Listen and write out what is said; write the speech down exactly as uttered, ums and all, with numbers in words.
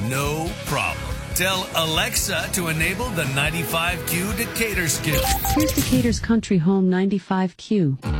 No problem. Tell Alexa to enable the ninety-five Q Decatur skill. Here's Decatur's Country Home ninety-five Q.